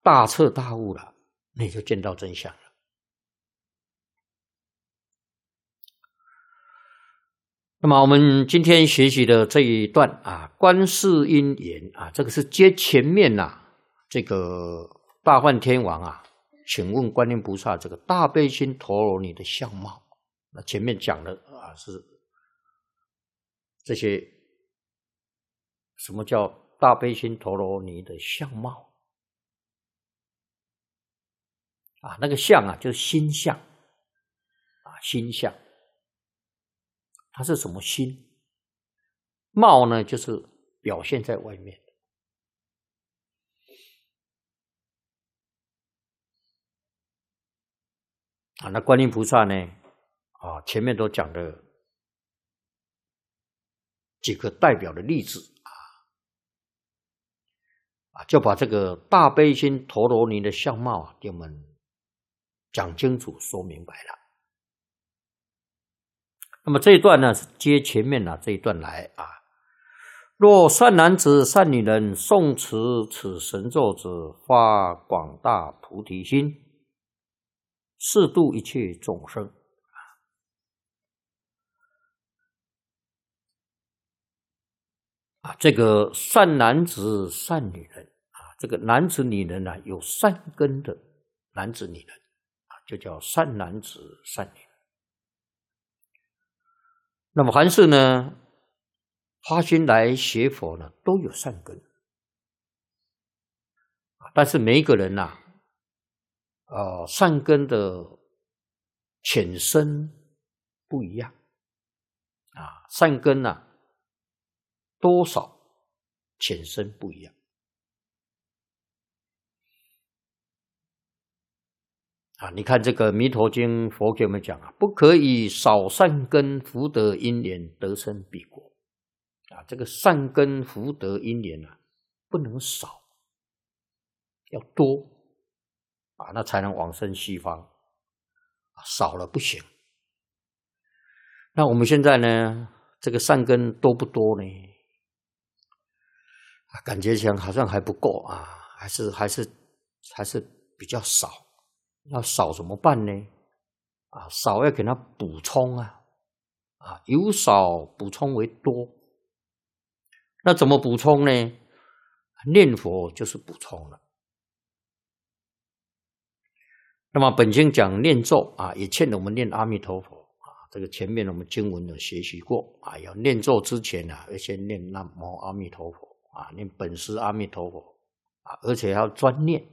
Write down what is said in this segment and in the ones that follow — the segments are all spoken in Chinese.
大彻大悟了，你就见到真相了。那么我们今天学习的这一段啊，观世音言啊，这个是接前面这个大梵天王啊，请问观音菩萨这个大悲心陀罗尼的相貌。那前面讲的啊是这些什么叫大悲心陀罗尼的相貌啊？那个相啊，就是心相啊，心相。它是什么心？貌呢，就是表现在外面。啊，那观音菩萨呢？啊，前面都讲了几个代表的例子啊，就把这个大悲心陀罗尼的相貌啊，给我们讲清楚、说明白了。那么这一段呢，是接前面这一段来啊。若善男子、善女人诵持此神咒者，发广大菩提心，誓度一切众生。啊，这个善男子、善女人啊，这个男子、女人有善根的男子、女人啊，就叫善男子、善女人。那么凡是呢，发心来学佛呢，都有善根，但是每一个人善根的浅深不一样啊，善根多少浅深不一样啊。你看这个《弥陀经》，佛给我们讲不可以少善根福德因缘得生彼国啊。这个善根福德因缘不能少，要多啊，那才能往生西方。少了不行。那我们现在呢，这个善根多不多呢？感觉上好像还不够啊，还是比较少。要少怎么办呢？少要给它补充由少补充为多。那怎么补充呢？念佛就是补充了。那么本经讲念咒也欠我们念阿弥陀佛这个前面我们经文有学习过要念咒之前要先念南无阿弥陀佛念本师阿弥陀佛而且要专念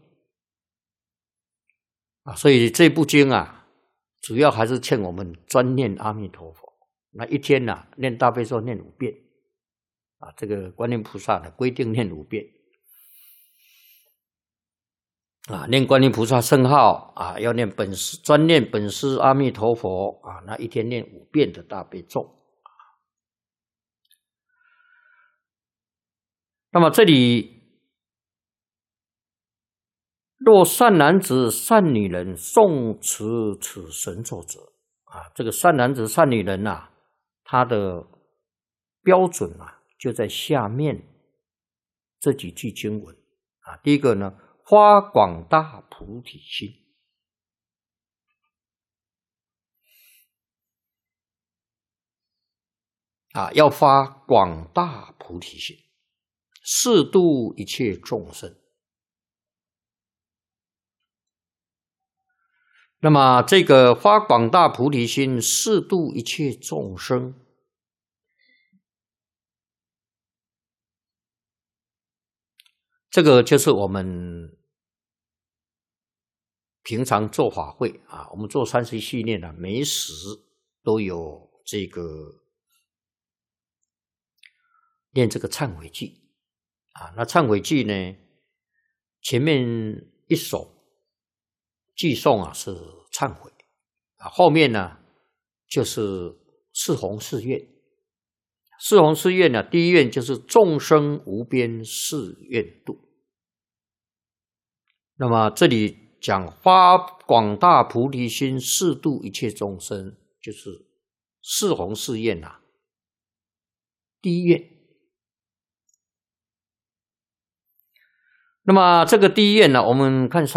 所以这部经主要还是欠我们专念阿弥陀佛。那一天念大悲咒念5遍这个观音菩萨规定念5遍念观音菩萨圣号要念专念本师阿弥陀佛那一天念5遍的大悲咒。那么这里若善男子善女人诵持此神咒者这个善男子善女人他的标准就在下面这几句经文第一个呢，发广大菩提心要发广大菩提心，誓度一切众生。那么这个发广大菩提心，誓度一切众生，这个就是我们平常做法会我们做30系列每时都有这个念这个忏悔偈那忏悔偈呢，前面一首偈颂是忏悔后面呢就是四弘誓愿。四弘誓愿第一愿就是众生无边誓愿度。那么这里讲发广大菩提心，誓度一切众生，就是四弘誓愿第一愿。 那么这个第一愿呢，我们看